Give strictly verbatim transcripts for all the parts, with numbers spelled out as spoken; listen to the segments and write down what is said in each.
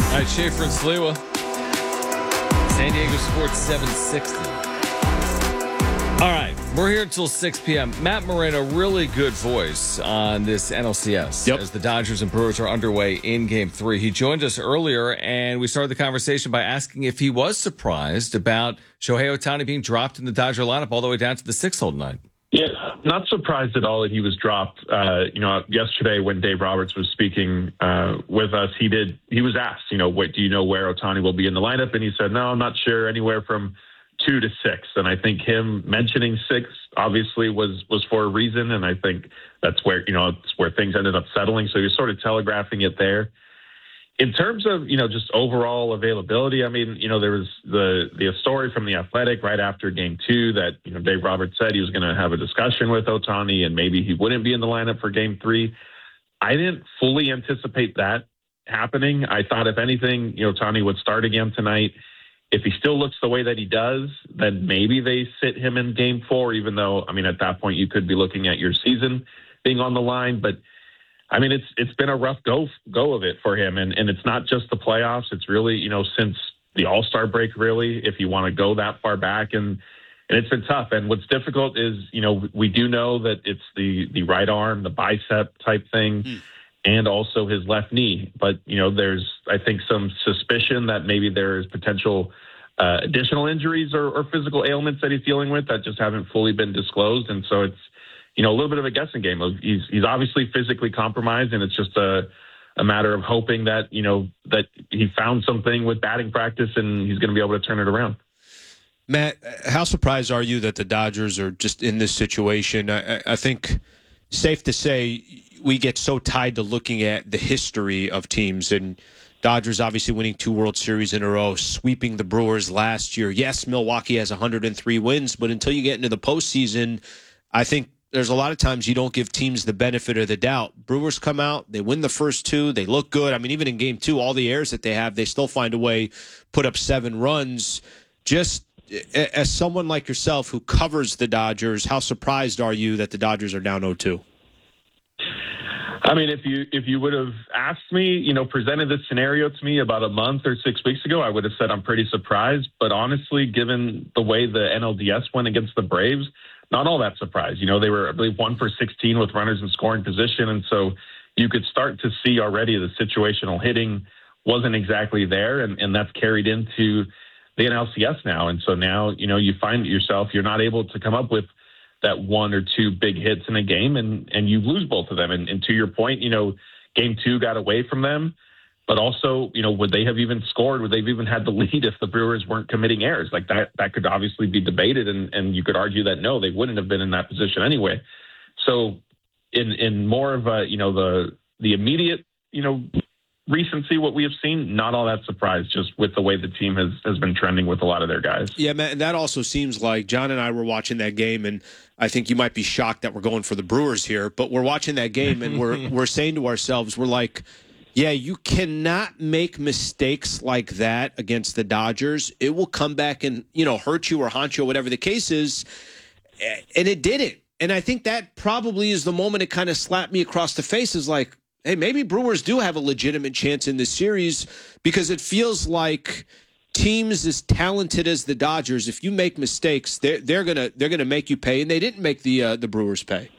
All right, Schaefer and Sliwa, San Diego Sports seven sixty. All right, we're here until six p.m. Matt Moreno, really good voice on this N L C S yep. as the Dodgers and Brewers are underway in Game three. He joined us earlier, and we started the conversation by asking if he was surprised about Shohei Ohtani being dropped in the Dodger lineup all the way down to the sixth hole tonight. Yeah, not surprised at all that he was dropped. Uh, you know, yesterday when Dave Roberts was speaking uh, with us, he did. He was asked, you know, what do you know where Ohtani will be in the lineup? And he said, no, I'm not sure, anywhere from two to six. And I think him mentioning six obviously was was for a reason. And I think that's where, you know, it's where things ended up settling. So he was sort of telegraphing it there. In terms of, you know, just overall availability, I mean, you know, there was the the story from The Athletic right after game two that, you know, Dave Roberts said he was going to have a discussion with Ohtani and maybe he wouldn't be in the lineup for game three. I didn't fully anticipate that happening. I thought, if anything, you know, Ohtani would start again tonight. If he still looks the way that he does, then maybe they sit him in game four, even though, I mean, at that point you could be looking at your season being on the line. But I mean, it's it's been a rough go go of it for him, and and it's not just the playoffs. It's really, you know, since the All-Star break, really, if you want to go that far back, and and it's been tough. And what's difficult is, you know, we do know that it's the the right arm, the bicep type thing, mm. and also his left knee. But you know, there's I think some suspicion that maybe there is potential uh, additional injuries or, or physical ailments that he's dealing with that just haven't fully been disclosed, and so it's, you know, a little bit of a guessing game. He's he's obviously physically compromised, and it's just a a matter of hoping that, you know, that he found something with batting practice and he's going to be able to turn it around. Matt, how surprised are you that the Dodgers are just in this situation? I, I think safe to say we get so tied to looking at the history of teams, and Dodgers obviously winning two World Series in a row, sweeping the Brewers last year. Yes, Milwaukee has one hundred three wins, but until you get into the postseason, I think there's a lot of times you don't give teams the benefit of the doubt. Brewers come out, they win the first two, they look good. I mean, even in game two, all the errors that they have, they still find a way, put up seven runs. Just as someone like yourself who covers the Dodgers, how surprised are you that the Dodgers are down oh two? I mean, if you if you would have asked me, you know, presented this scenario to me about a month or six weeks ago, I would have said I'm pretty surprised. But honestly, given the way the N L D S went against the Braves, not all that surprised. You know, they were, I believe, one for sixteen with runners in scoring position. And so you could start to see already the situational hitting wasn't exactly there. And, and that's carried into the N L C S now. And so now, you know, you find yourself, you're not able to come up with that one or two big hits in a game, and, and you lose both of them. And, and to your point, you know, game two got away from them. But also, you know, would they have even scored? Would they have even had the lead if the Brewers weren't committing errors? Like that, that could obviously be debated, and, and you could argue that no, they wouldn't have been in that position anyway. So, in in more of a, you know, the the immediate, you know, recency, what we have seen, not all that surprised, just with the way the team has has been trending with a lot of their guys. Yeah, man, and that also seems like John and I were watching that game, and I think you might be shocked that we're going for the Brewers here, but we're watching that game, and we're we're saying to ourselves, we're like, yeah, you cannot make mistakes like that against the Dodgers. It will come back and, you know, hurt you or haunt you or whatever the case is. And it didn't. And I think that probably is the moment it kind of slapped me across the face, is like, hey, maybe Brewers do have a legitimate chance in this series, because it feels like teams as talented as the Dodgers, if you make mistakes, they're, they're gonna they're gonna make you pay, and they didn't make the uh, the Brewers pay.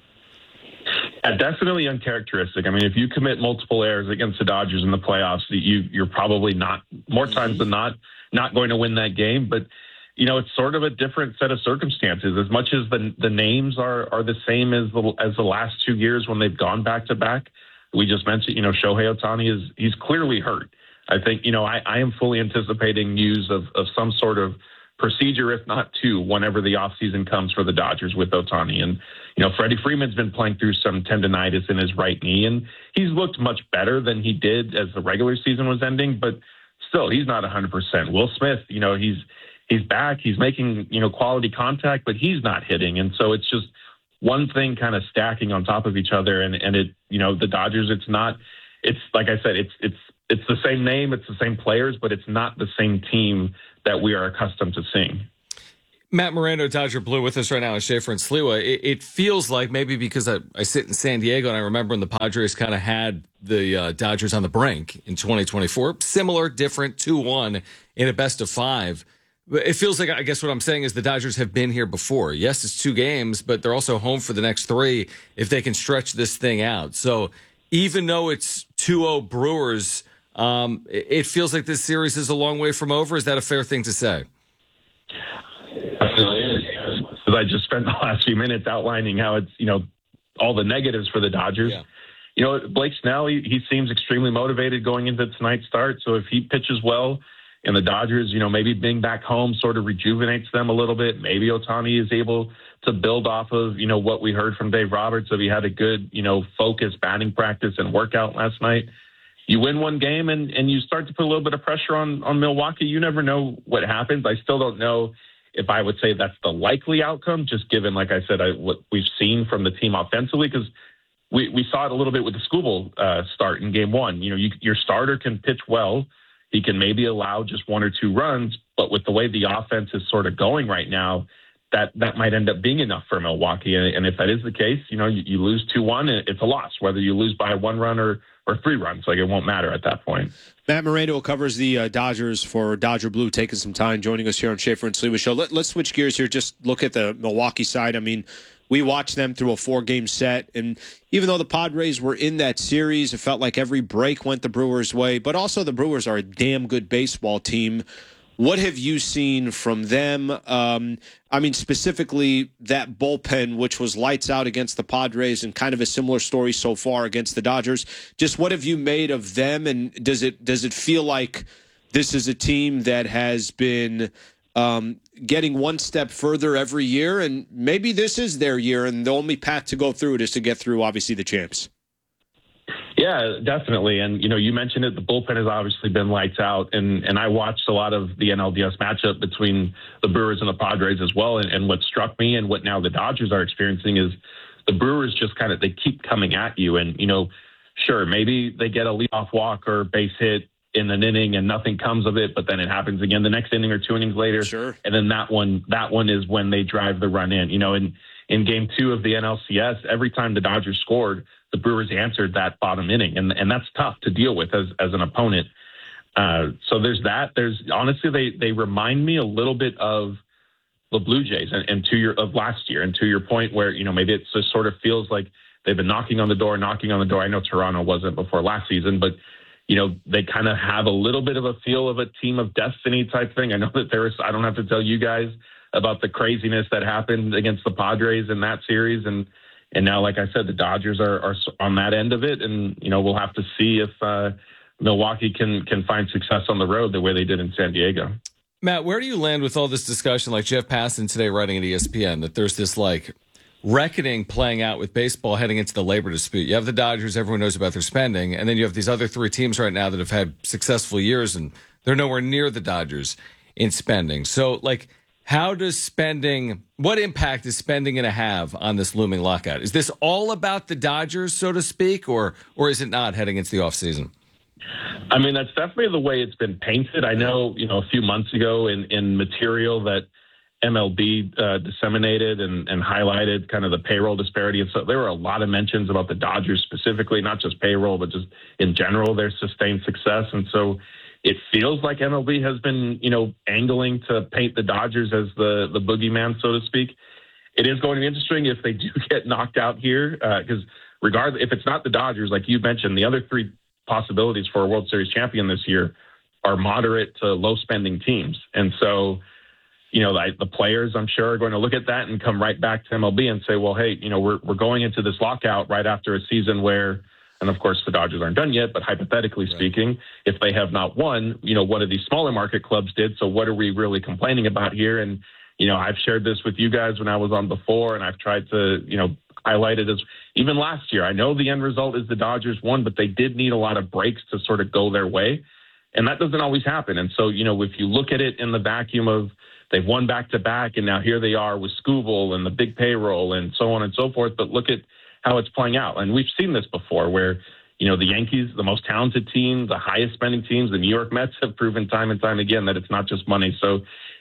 Yeah, definitely uncharacteristic. I mean, if you commit multiple errors against the Dodgers in the playoffs, you, you're probably not, more times than not, not going to win that game. But, you know, it's sort of a different set of circumstances. As much as the the names are are the same as the as the last two years when they've gone back to back. We just mentioned, you know, Shohei Ohtani is he's clearly hurt. I think, you know, I, I am fully anticipating news of, of some sort of procedure, if not two, whenever the offseason comes for the Dodgers with Ohtani. And, you know, Freddie Freeman's been playing through some tendonitis in his right knee, and he's looked much better than he did as the regular season was ending, but still, he's not one hundred percent. Will Smith, you know, he's he's back. He's making, you know, quality contact, but he's not hitting. And so it's just one thing kind of stacking on top of each other. And, and it, you know, the Dodgers, it's not, it's like I said, it's, it's, it's the same name, it's the same players, but it's not the same team that we are accustomed to seeing. Matt Moreno, Dodger Blue, with us right now on Schaefer and Sliwa. It, it feels like maybe because I, I sit in San Diego and I remember when the Padres kind of had the uh, Dodgers on the brink in twenty twenty-four. Similar, different, two one in a best of five. But it feels like, I guess what I'm saying is the Dodgers have been here before. Yes, it's two games, but they're also home for the next three if they can stretch this thing out. So even though it's two oh Brewers, um, it, it feels like this series is a long way from over. Is that a fair thing to say? Definitely is. Because I just spent the last few minutes outlining how it's, you know, all the negatives for the Dodgers. Yeah. You know, Blake Snell, he, he seems extremely motivated going into tonight's start. So if he pitches well and the Dodgers, you know, maybe being back home sort of rejuvenates them a little bit. Maybe Ohtani is able to build off of, you know, what we heard from Dave Roberts. If he had a good, you know, focused batting practice and workout last night, you win one game and, and you start to put a little bit of pressure on, on Milwaukee. You never know what happens. I still don't know if I would say that's the likely outcome, just given, like I said, I, what we've seen from the team offensively, because we, we saw it a little bit with the Skubal uh, start in game one. You know, you, your starter can pitch well. He can maybe allow just one or two runs, but with the way the offense is sort of going right now, that, that might end up being enough for Milwaukee. And, and if that is the case, you know, you, you lose two one, it's a loss, whether you lose by one run or, or three runs. Like, it won't matter at that point. Matt Moreno covers the uh, Dodgers for Dodger Blue, taking some time joining us here on Schaefer and Sliwa Show. Let, let's switch gears here. Just look at the Milwaukee side. I mean, we watched them through a four-game set, and even though the Padres were in that series, it felt like every break went the Brewers' way, but also the Brewers are a damn good baseball team. What have you seen from them? Um, I mean, specifically that bullpen, which was lights out against the Padres, and kind of a similar story so far against the Dodgers. Just what have you made of them, and does it does it feel like this is a team that has been um, getting one step further every year, and maybe this is their year, and the only path to go through it is to get through, obviously, the champs? Yeah, definitely. And, you know, you mentioned it. The bullpen has obviously been lights out. And, and I watched a lot of the N L D S matchup between the Brewers and the Padres as well. And, and what struck me and what now the Dodgers are experiencing is the Brewers just kind of, they keep coming at you. And, you know, sure, maybe they get a leadoff walk or base hit in an inning and nothing comes of it, but then it happens again the next inning or two innings later. Sure. And then that one, that one is when they drive the run in, you know, and in game two of the N L C S, every time the Dodgers scored, the Brewers answered that bottom inning, and and that's tough to deal with as as an opponent. Uh, so there's that. There's honestly they they remind me a little bit of the Blue Jays and, and to your of last year, and to your point where you know maybe it just sort of feels like they've been knocking on the door, knocking on the door. I know Toronto wasn't before last season, but you know they kind of have a little bit of a feel of a team of destiny type thing. I know that there is. I don't have to tell you guys about the craziness that happened against the Padres in that series, and. And now, like I said, the Dodgers are, are on that end of it, and you know we'll have to see if uh, Milwaukee can can find success on the road the way they did in San Diego. Matt, where do you land with all this discussion? Like Jeff Passan today writing at E S P N that there's this like reckoning playing out with baseball heading into the labor dispute. You have the Dodgers, everyone knows about their spending, and then you have these other three teams right now that have had successful years, and they're nowhere near the Dodgers in spending. So, like. How does spending, what impact is spending going to have on this looming lockout? Is this all about the Dodgers, so to speak, or or is it not heading into the offseason? I mean, that's definitely the way it's been painted. I know, you know, a few months ago in, in material that M L B uh, disseminated and, and highlighted kind of the payroll disparity. And so there were a lot of mentions about the Dodgers specifically, not just payroll, but just in general, their sustained success. And so it feels like M L B has been, you know, angling to paint the Dodgers as the, the boogeyman, so to speak. It is going to be interesting if they do get knocked out here, because uh, regardless, if it's not the Dodgers, like you mentioned, the other three possibilities for a World Series champion this year are moderate to low spending teams. And so, you know, the, the players, I'm sure, are going to look at that and come right back to M L B and say, well, hey, you know, we're we're going into this lockout right after a season where, and of course, the Dodgers aren't done yet, but hypothetically right. speaking, if they have not won, you know, what do these smaller market clubs did? So what are we really complaining about here? And, you know, I've shared this with you guys when I was on before, and I've tried to, you know, highlight it as even last year. I know the end result is the Dodgers won, but they did need a lot of breaks to sort of go their way. And that doesn't always happen. And so, you know, if you look at it in the vacuum of they've won back to back, and now here they are with Skubal and the big payroll and so on and so forth, but look at how it's playing out. And we've seen this before where, you know, the Yankees, the most talented team, the highest spending teams, the New York Mets have proven time and time again that it's not just money. So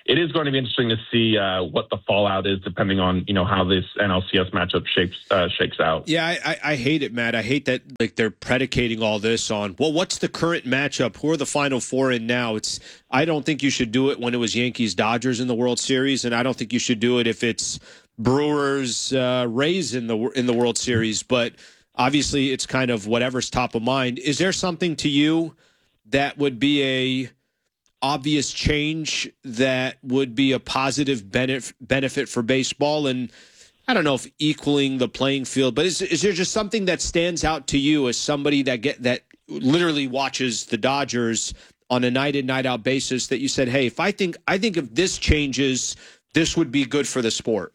it is going to be interesting to see uh, what the fallout is, depending on you know how this N L C S matchup shapes uh, shakes out. Yeah, I, I, I hate it, Matt. I hate that like they're predicating all this on well, what's the current matchup? Who are the Final Four in now? It's I don't think you should do it when it was Yankees Dodgers in the World Series, and I don't think you should do it if it's Brewers uh, Rays in the in the World Series. But obviously, it's kind of whatever's top of mind. Is there something to you that would be a obvious change that would be a positive benefit benefit for baseball? And I don't know if equaling the playing field, but is is there just something that stands out to you as somebody that get that literally watches the Dodgers on a night in, night out basis that you said, hey, if I think I think if this changes, this would be good for the sport?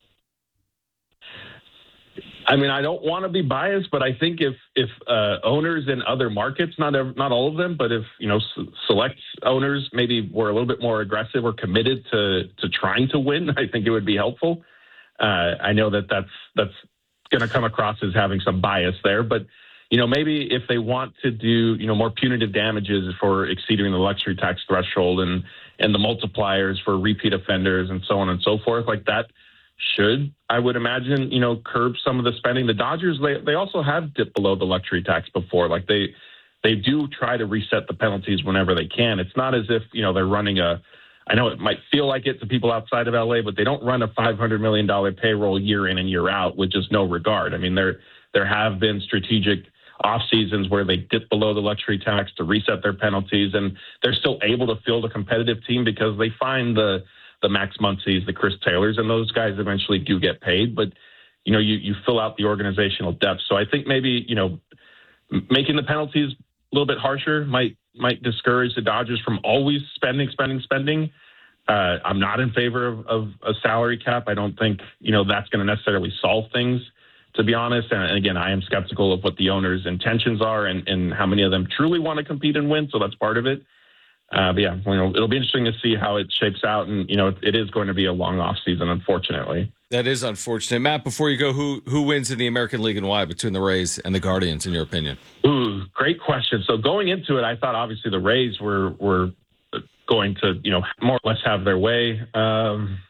I mean, I don't want to be biased, but I think if if uh, owners in other markets, not ev- not all of them, but if you know s- select owners maybe were a little bit more aggressive or committed to to trying to win, I think it would be helpful. Uh, I know that that's that's going to come across as having some bias there, but you know maybe if they want to do you know more punitive damages for exceeding the luxury tax threshold and and the multipliers for repeat offenders and so on and so forth, like that should, I would imagine, you know, curb some of the spending. The Dodgers, they, they also have dipped below the luxury tax before. Like they they do try to reset the penalties whenever they can. It's not as if, you know, they're running a, I know it might feel like it to people outside of L A, but they don't run a five hundred million dollars payroll year in and year out with just no regard. I mean, there there have been strategic off seasons where they dip below the luxury tax to reset their penalties, and they're still able to field a competitive team because they find the the Max Muncies, the Chris Taylors, and those guys eventually do get paid. But, you know, you, you fill out the organizational depth. So I think maybe, you know, making the penalties a little bit harsher might might discourage the Dodgers from always spending, spending, spending. Uh, I'm not in favor of, of a salary cap. I don't think, you know, that's going to necessarily solve things, to be honest. And again, I am skeptical of what the owners' intentions are and, and how many of them truly want to compete and win. So that's part of it. Uh, but yeah, you know, it'll be interesting to see how it shapes out. And, you know, it, it is going to be a long off season, unfortunately. That is unfortunate. Matt, before you go, who who wins in the American League and why between the Rays and the Guardians, in your opinion? Ooh, great question. So going into it, I thought obviously the Rays were, were going to, you know, more or less have their way. Um,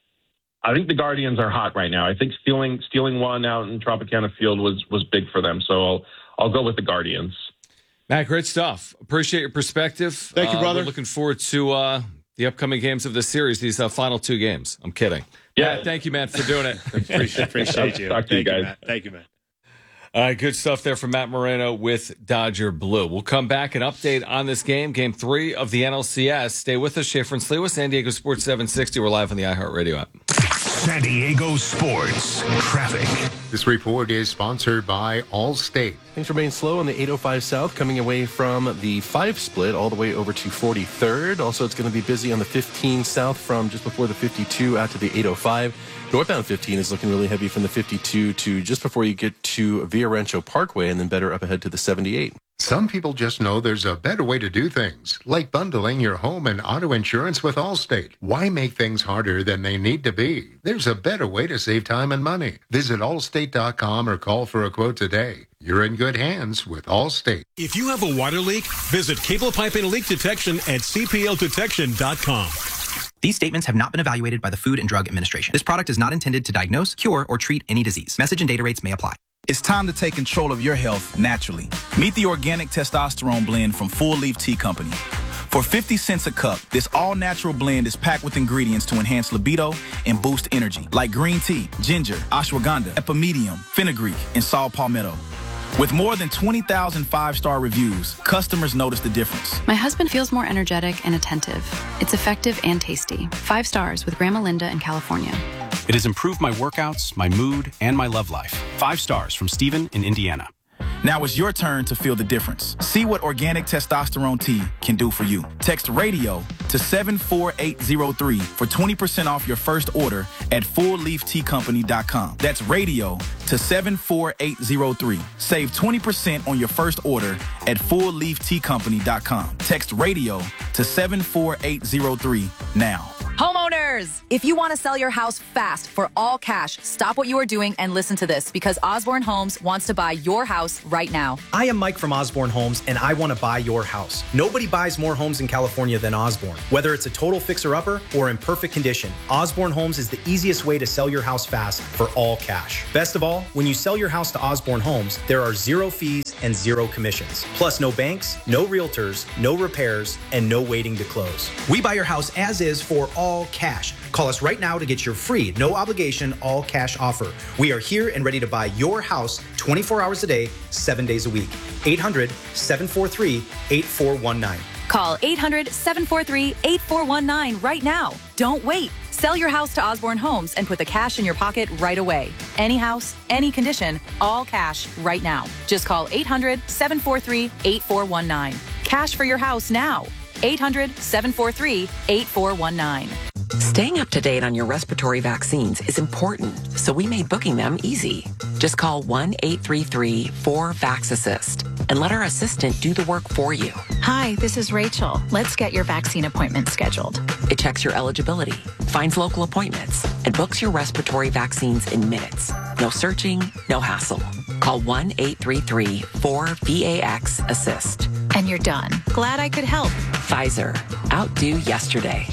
I think the Guardians are hot right now. I think stealing stealing one out in Tropicana Field was was big for them. So I'll, I'll go with the Guardians. Matt, great stuff. Appreciate your perspective. Thank you, brother. Uh, we're looking forward to uh, the upcoming games of this series, these uh, final two games. I'm kidding. Yeah. Matt, thank you, man, for doing it. appreciate, appreciate you. Talk to you Thank guys. You, Matt. Thank you, man. All right, good stuff there from Matt Moreno with Dodger Blue. We'll come back and update on this game, game three of the N L C S. Stay with us, Schaefer and Sliwa, San Diego Sports seven sixty. We're live on the iHeartRadio app. San Diego Sports Traffic. This report is sponsored by Allstate. Things remain slow on the eight oh five South, coming away from the five split all the way over to forty-third. Also, it's going to be busy on the fifteen South from just before the fifty-two out to the eight oh five. Northbound fifteen is looking really heavy from the fifty-two to just before you get to Villa Rancho Parkway, and then better up ahead to the seventy-eight. Some people just know there's a better way to do things, like bundling your home and auto insurance with Allstate. Why make things harder than they need to be? There's a better way to save time and money. Visit allstate dot com or call for a quote today. You're in good hands with Allstate. If you have a water leak, visit Cable Pipe and Leak Detection at c p l detection dot com. These statements have not been evaluated by the Food and Drug Administration. This product is not intended to diagnose, cure, or treat any disease. Message and data rates may apply. It's time to take control of your health naturally. Meet the organic testosterone blend from Full Leaf Tea Company. For fifty cents a cup, this all-natural blend is packed with ingredients to enhance libido and boost energy, like green tea, ginger, ashwagandha, epimedium, fenugreek, and saw palmetto. With more than twenty thousand five-star reviews, customers notice the difference. My husband feels more energetic and attentive. It's effective and tasty. Five stars with Grandma Linda in California. It has improved my workouts, my mood, and my love life. Five stars from Steven in Indiana. Now it's your turn to feel the difference. See what organic testosterone tea can do for you. Text RADIO to seven four eight zero three for twenty percent off your first order at full leaf tea company dot com. That's RADIO to seven four eight zero three. Save twenty percent on your first order at full leaf tea company dot com. Text RADIO to seven four eight zero three now. Homeowners, ours. If you want to sell your house fast for all cash, stop what you are doing and listen to this, because Osborne Homes wants to buy your house right now. I am Mike from Osborne Homes, and I want to buy your house. Nobody buys more homes in California than Osborne. Whether it's a total fixer-upper or in perfect condition, Osborne Homes is the easiest way to sell your house fast for all cash. Best of all, when you sell your house to Osborne Homes, there are zero fees and zero commissions. Plus, no banks, no realtors, no repairs, and no waiting to close. We buy your house as is for all cash. Call us right now to get your free, no obligation, all cash offer. We are here and ready to buy your house twenty-four hours a day, seven days a week. eight hundred, seven four three, eight four one nine. Call eight hundred, seven four three, eight four one nine right now. Don't wait. Sell your house to Osborne Homes and put the cash in your pocket right away. Any house, any condition, all cash right now. Just call eight hundred, seven four three, eight four one nine. Cash for your house now. eight hundred, seven four three, eight four one nine. Staying up to date on your respiratory vaccines is important, so we made booking them easy. Just call one eight three three, four, vax assist and let our assistant do the work for you. Hi, this is Rachel. Let's get your vaccine appointment scheduled. It checks your eligibility, finds local appointments, and books your respiratory vaccines in minutes. No searching, no hassle. Call one eight three three, four, VAX assist. And you're done. Glad I could help. Pfizer. Outdo yesterday.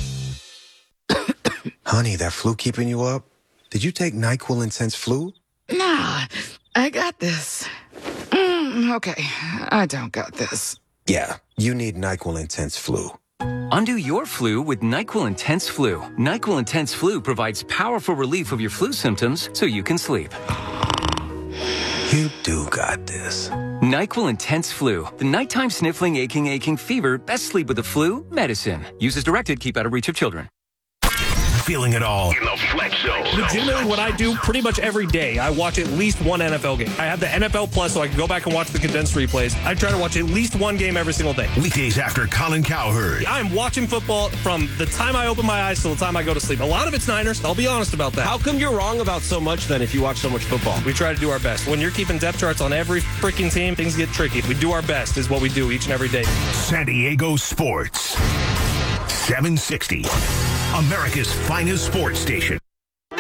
Honey, that flu keeping you up? Did you take NyQuil Intense Flu? Nah, I got this. Mm, okay, I don't got this. Yeah, you need NyQuil Intense Flu. Undo your flu with NyQuil Intense Flu. NyQuil Intense Flu provides powerful relief of your flu symptoms so you can sleep. You do got this. NyQuil Intense Flu. The nighttime sniffling, aching, aching fever. Best sleep with the flu medicine. Use as directed. Keep out of reach of children. Feeling it all in the Flex Zone. Legitimately, what I do pretty much every day, I watch at least one N F L game. I have the N F L Plus, so I can go back and watch the condensed replays. I try to watch at least one game every single day. Weekdays after Colin Cowherd. I am watching football from the time I open my eyes till the time I go to sleep. A lot of it's Niners. I'll be honest about that. How come you're wrong about so much then if you watch so much football? We try to do our best. When you're keeping depth charts on every freaking team, things get tricky. We do our best is what we do each and every day. San Diego Sports. seven sixty. America's finest sports station. All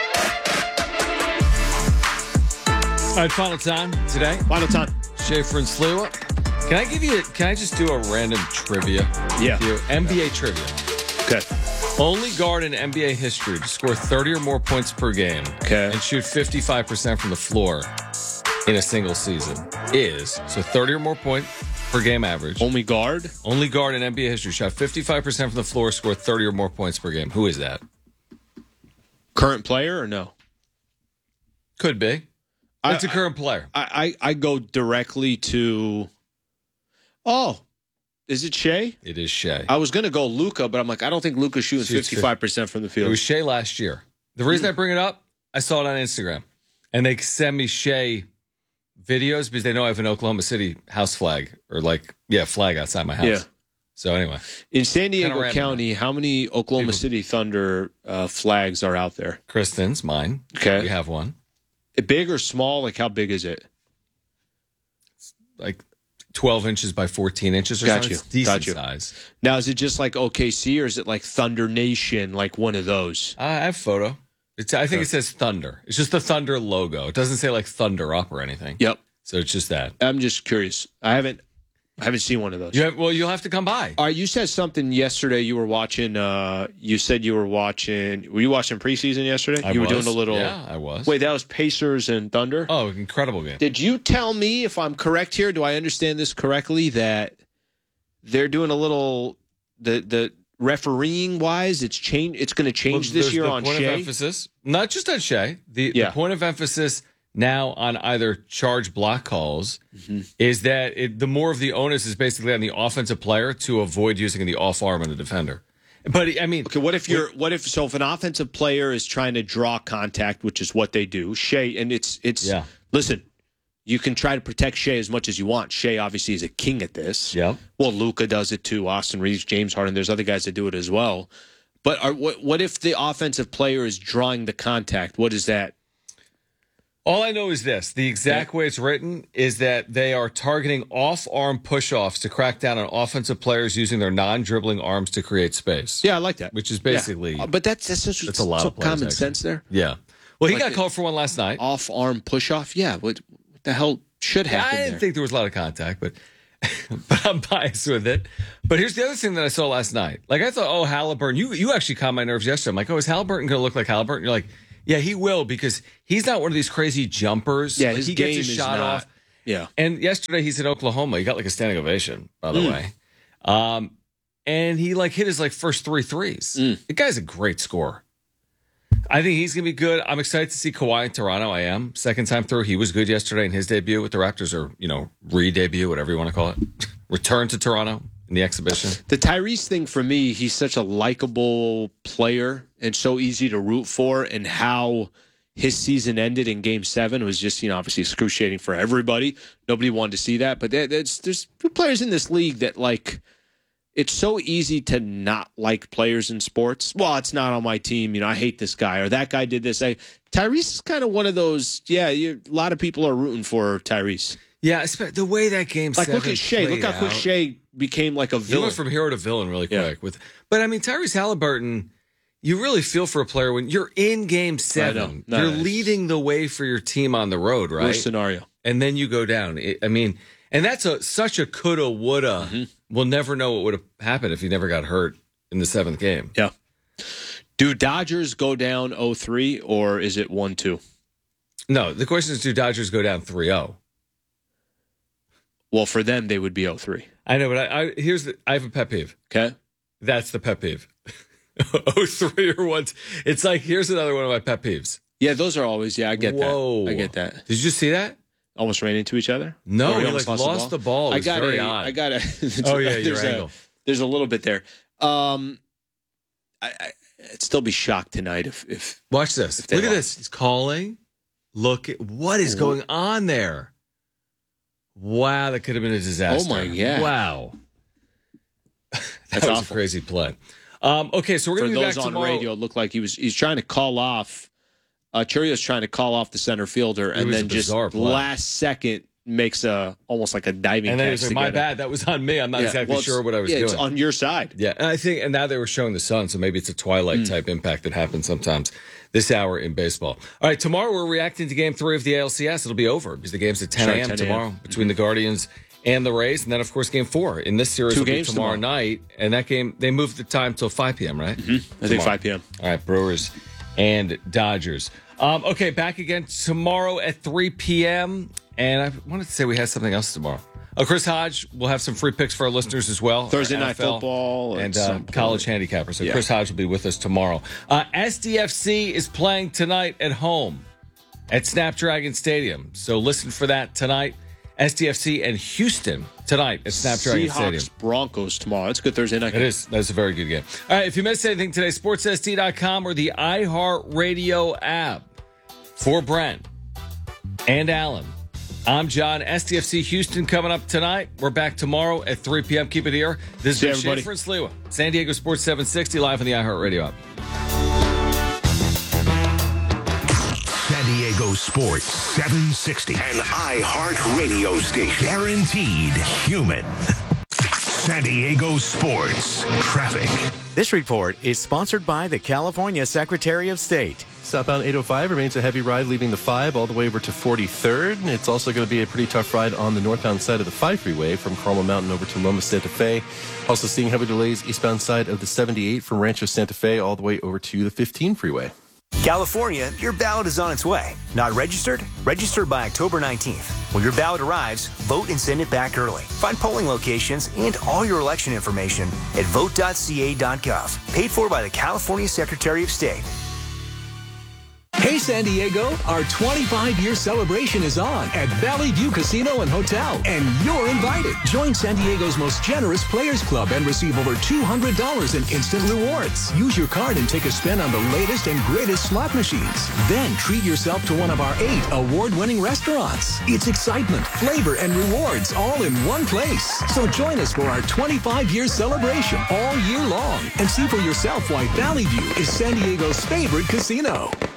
right, final time today. Final time. Schaefer and Sliwa. Can I give you, can I just do a random trivia? Yeah. You? N B A trivia. Okay. Only guard in N B A history to score thirty or more points per game okay. and shoot fifty-five percent from the floor in a single season is, so thirty or more points per game average. Only guard? Only guard in N B A history. Shot fifty-five percent from the floor, scored thirty or more points per game. Who is that? Current player or no? Could be. I, it's a current player. I, I, I go directly to... Oh, is it Shea? It is Shea. I was going to go Luka, but I'm like, I don't think Luka's shooting fifty-five percent from the field. It was Shea last year. The reason mm. I bring it up, I saw it on Instagram. And they send me Shea videos because they know I have an Oklahoma City house flag or like, yeah, flag outside my house. Yeah. So anyway. In San Diego County, how many Oklahoma People. City Thunder uh, flags are out there? Kristen's, mine. Okay. We have one. Big or small? Like how big is it? It's like twelve inches by fourteen inches or Got something. you. It's decent Got you. size. Now, is it just like O K C or is it like Thunder Nation, like one of those? I have a photo. It's, I think okay. it says Thunder. It's just the Thunder logo. It doesn't say like Thunder Up or anything. Yep. So it's just that. I'm just curious. I haven't I haven't seen one of those. You have, well, you'll have to come by. All right, you said something yesterday. You were watching. Uh, you said you were watching. Were you watching preseason yesterday? I you was. were doing a little. Yeah, I was. Wait, that was Pacers and Thunder? Oh, incredible game. Did you tell me, if I'm correct here, do I understand this correctly, that they're doing a little the the refereeing wise? It's change. It's going to change well, this year the on point Shea. Of emphasis, not just on Shea. The, yeah. the point of emphasis now on either charge block calls mm-hmm. is that it, the more of the onus is basically on the offensive player to avoid using the off arm on the defender. But I mean, okay, what if you're what if so if an offensive player is trying to draw contact, which is what they do, Shea, and it's it's yeah. listen, you can try to protect Shea as much as you want. Shea obviously is a king at this. Yeah. Well, Luka does it too. Austin Reeves, James Harden. There's other guys that do it as well. But are, what what if the offensive player is drawing the contact? What is that? All I know is this. The exact way it's written is that they are targeting off-arm push-offs to crack down on offensive players using their non-dribbling arms to create space. Yeah, I like that. Which is basically... Yeah. Uh, but that's, that's, such, that's a lot so of players, common actually. sense there. Yeah. Well, he like got called for one last night. Off-arm push-off? Yeah. What, what the hell should happen I didn't there? think there was a lot of contact, but... but I'm biased with it. But here's the other thing that I saw last night. Like, I thought, oh, Halliburton. You you actually calmed my nerves yesterday. I'm like, oh, is Halliburton going to look like Halliburton? You're like, yeah, he will, because he's not one of these crazy jumpers. Yeah, like, his he game gets his is shot not, off. Yeah. And yesterday he's in Oklahoma. He got like a standing ovation, by the Mm. way. Um, and he like hit his like first three threes. Mm. The guy's a great scorer. I think he's going to be good. I'm excited to see Kawhi in Toronto. I am. Second time through. He was good yesterday in his debut with the Raptors, or, you know, re-debut, whatever you want to call it. Return to Toronto in the exhibition. The Tyrese thing for me, he's such a likable player and so easy to root for, and how his season ended in game seven was just, you know, obviously excruciating for everybody. Nobody wanted to see that. But there, there's, there's players in this league that, like, it's so easy to not like players in sports. Well, it's not on my team. You know, I hate this guy, or that guy did this. I, Tyrese is kind of one of those, yeah, you, a lot of people are rooting for Tyrese. Yeah, the way that game like look seven at Shea. Look how played quick out. Shea became like a He villain. went from hero to villain really quick. With, but I mean, Tyrese Halliburton, you really feel for a player when you're in game seven. No, you're no, leading the way for your team on the road, right? Worst scenario. And then you go down. It, I mean, and that's a such a coulda, woulda. Mm-hmm. We'll never know what would have happened if he never got hurt in the seventh game. Yeah. Do Dodgers go down oh three, or is it one two? No, the question is, do Dodgers go down three oh? Well, for them, they would be oh three. I know, but I, I here's the, I have a pet peeve. Okay. That's the pet peeve. oh three or one. It's like, here's another one of my pet peeves. Yeah, those are always, yeah, I get Whoa. that. I get that. Did you just see that? Almost ran into each other? No, Or he almost like lost, the ball. It I was got very a, odd. I got a. Oh, yeah, your there's angle. A, there's a little bit there. Um, I, I, I'd still be shocked tonight if. if Watch this. if they Look at lost. this. He's calling. Look at what is going on there. Wow, that could have been a disaster. Oh, my God. Wow. that That's was awful. a crazy play. Um, okay, so we're For going to be back those on tomorrow. radio, it looked like he was he's trying to call off. Uh, Churio's trying to call off the center fielder, It and was a then just bizarre play. last second makes a almost like a diving. And then catch he's like, to my get it. bad, that was on me. I'm not Yeah, exactly well, it's- sure what I was yeah, doing. It's on your side. Yeah, and I think, and now they were showing the sun, so maybe it's a twilight Mm. type impact that happens sometimes this hour in baseball. All right, tomorrow we're reacting to Game Three of the A L C S. It'll be over because the game's at ten Sure, a.m. ten a.m. tomorrow between the Guardians and the Rays, and then of course Game Four in this series Two will be games tomorrow, tomorrow. night. And that game they moved the time till five p.m. Right? Mm-hmm. I think Tomorrow. five p.m. All right, Brewers and Dodgers. Um, okay, back again tomorrow at three p.m. And I wanted to say we have something else tomorrow. Oh, Chris Hodge will have some free picks for our listeners as well. Thursday Our night N F L football and at uh, some point. college handicapper. So Yeah. Chris Hodge will be with us tomorrow. Uh, S D F C is playing tonight at home at Snapdragon Stadium. So listen for that tonight. S D F C and Houston tonight at Snapdragon Seahawks Stadium. Broncos tomorrow. That's a good Thursday night. It is. That's a very good game. All right. If you missed anything today, sports S D dot com or the iHeartRadio app. For Brent and Alan, I'm John. S D F C Houston coming up tonight. We're back tomorrow at three p.m. Keep it here. This See is everybody. Schaefer and Sliwa. San Diego Sports seven sixty live on the iHeartRadio app. San Diego Sports seven sixty. An iHeart radio station. Guaranteed human. San Diego Sports traffic. This report is sponsored by the California Secretary of State. Southbound eight oh five remains a heavy ride leaving the five all the way over to forty-third. It's also going to be a pretty tough ride on the northbound side of the five freeway from Carmel Mountain over to Loma Santa Fe. Also seeing heavy delays eastbound side of the seventy-eight from Rancho Santa Fe all the way over to the fifteen freeway. California, your ballot is on its way. Not registered? Register by October nineteenth. When your ballot arrives, vote and send it back early. Find polling locations and all your election information at vote dot c a dot gov. Paid for by the California Secretary of State. Hey San Diego, our twenty-five year celebration is on at Valley View Casino and Hotel, and you're invited. Join San Diego's most generous Players Club and receive over two hundred dollars in instant rewards. Use your card and take a spin on the latest and greatest slot machines. Then treat yourself to one of our eight award-winning restaurants. It's excitement, flavor, and rewards all in one place. So join us for our twenty-five year celebration all year long and see for yourself why Valley View is San Diego's favorite casino.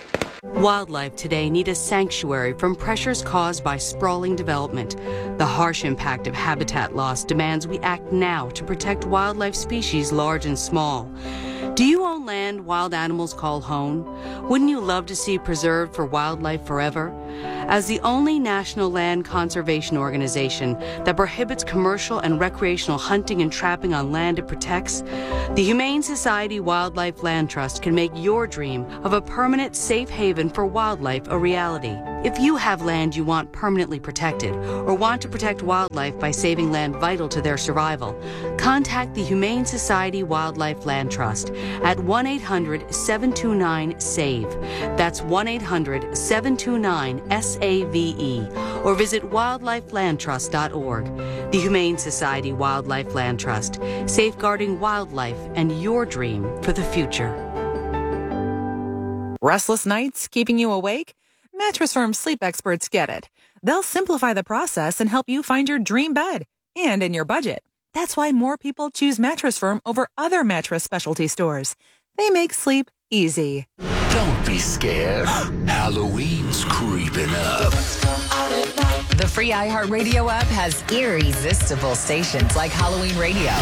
Wildlife today need a sanctuary from pressures caused by sprawling development. The harsh impact of habitat loss demands we act now to protect wildlife species large and small. Do you own land wild animals call home? Wouldn't you love to see preserved for wildlife forever? As the only national land conservation organization that prohibits commercial and recreational hunting and trapping on land it protects, the Humane Society Wildlife Land Trust can make your dream of a permanent safe haven for wildlife a reality. If you have land you want permanently protected or want to protect wildlife by saving land vital to their survival, contact the Humane Society Wildlife Land Trust at one eight hundred seven two nine SAVE. That's one eight hundred seven two nine S A V E, or visit wildlife land trust dot org. The Humane Society Wildlife Land Trust, safeguarding wildlife and your dream for the future. Restless nights keeping you awake? Mattress Firm sleep experts get it. They'll simplify the process and help you find your dream bed, and in your budget. That's why more people choose Mattress Firm over other mattress specialty stores. They make sleep easy. Don't be scared. Halloween's creeping up. The free iHeartRadio app has irresistible stations like Halloween Radio.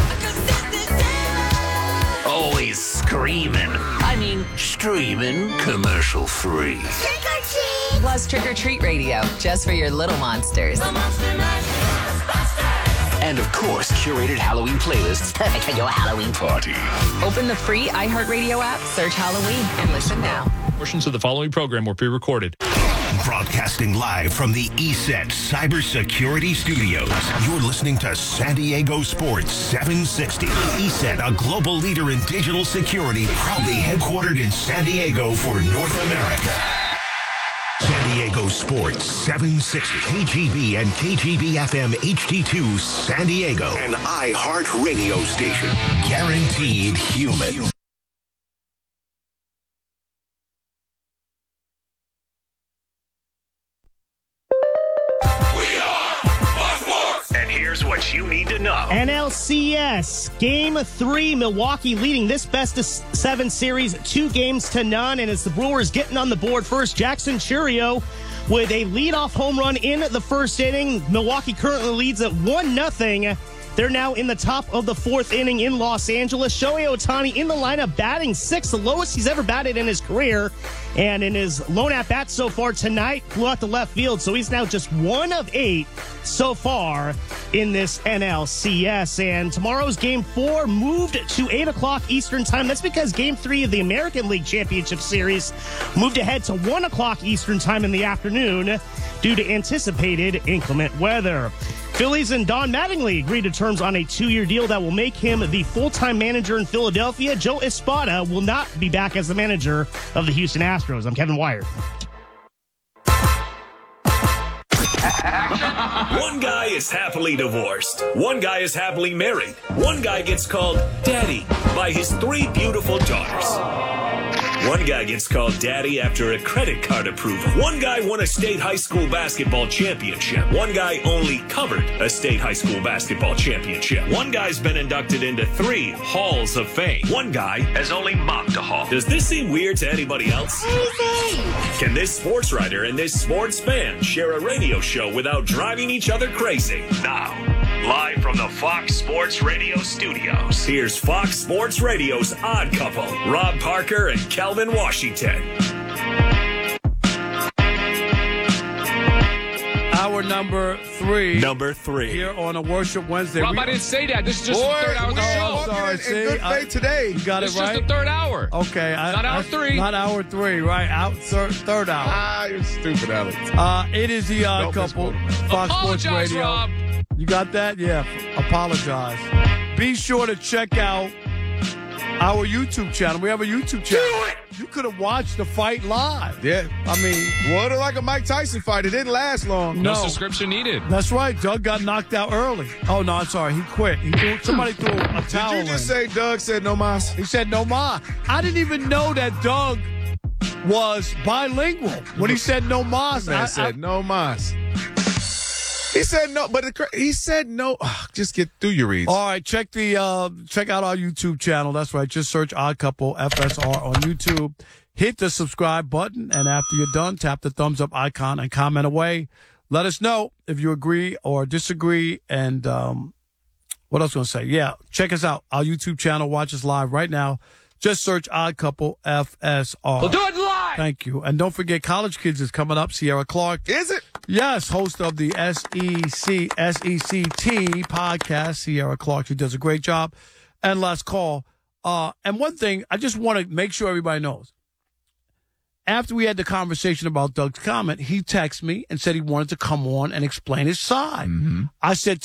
Always screaming. I mean, streaming commercial free. Trick or treat! Plus Trick or Treat Radio, just for your little monsters. And of course, curated Halloween playlists perfect for your Halloween party. Open the free iHeartRadio app, search Halloween, and listen now. Portions of the following program were pre-recorded. Broadcasting live from the E S E T Cybersecurity Studios. You're listening to San Diego Sports seven sixty. E S E T, a global leader in digital security, proudly headquartered in San Diego for North America. San Diego Sports seven sixty. K G B and K G B F M H D two San Diego. An iHeart radio station. Guaranteed human. Here's what you need to know. N L C S Game three, Milwaukee leading this best of seven series two games to none, and it's the Brewers getting on the board first. Jackson Chourio with a leadoff home run in the first inning. Milwaukee currently leads at one nothing. They're now in the top of the fourth inning in Los Angeles. Shohei Ohtani in the lineup, batting sixth, the lowest he's ever batted in his career. And in his lone at-bat so far tonight, flew out to left field. So he's now just one of eight so far in this N L C S. And tomorrow's Game four moved to eight o'clock Eastern Time. That's because Game three of the American League Championship Series moved ahead to one o'clock Eastern Time in the afternoon due to anticipated inclement weather. Phillies and Don Mattingly agreed to terms on a two-year deal that will make him the full-time manager in Philadelphia. Joe Espada will not be back as the manager of the Houston Astros. I'm Kevin Wire. One guy is happily divorced. One guy is happily married. One guy gets called daddy by his three beautiful daughters. One guy gets called daddy after a credit card approval. One guy won a state high school basketball championship. One guy only covered a state high school basketball championship. One guy's been inducted into three halls of fame. One guy has only mopped a hall. Does this seem weird to anybody else? Can this sports writer and this sports fan share a radio show without driving each other crazy? Now, live from the Fox Sports Radio studios, here's Fox Sports Radio's Odd Couple, Rob Parker and Calvin Washington. Hour number three. Number three. Here on a Worship Wednesday. Rob, I didn't say that. This is just Boy, the third hour of the oh, show. Sorry, in, see, in good I, faith today. You got this it right. This is just the third hour. Okay. I, not hour I, three. Not hour three, right? Out third, third hour. Ah, you're stupid, Alex. Uh, it is the Odd Don't Couple, Fox Apologize, Sports Radio. Rob. You got that? Yeah. F- apologize. Be sure to check out our YouTube channel. We have a YouTube channel. You could have watched the fight live. Yeah. I mean, what like a Mike Tyson fight. It didn't last long. No, No. subscription needed. That's right. Doug got knocked out early. Oh, no, I'm sorry. He quit. He threw, somebody threw a towel Did you just in. say Doug said no mas? He said no ma. I didn't even know that Doug was bilingual when he said no mas. Man I, said I, no mas. He said no, but the, he said no. Ugh, just get through your reads. All right, check the uh, check out our YouTube channel. That's right. Just search Odd Couple F S R on YouTube. hit the subscribe button. And after you're done, tap the thumbs up icon and comment away. Let us know if you agree or disagree. And um, what else was I going to say? Yeah, check us out. Our YouTube channel. Watch us live right now. Just search Odd Couple F S R. We'll do it live. Thank you. And don't forget, College Kids is coming up. Sierra Clark. Is it? Yes, host of the S E C, S E C T podcast. Sierra Clark, she does a great job. And last call. Uh, and one thing, I just want to make sure everybody knows. After we had the conversation about Doug's comment, he texted me and said he wanted to come on and explain his side. Mm-hmm. I said,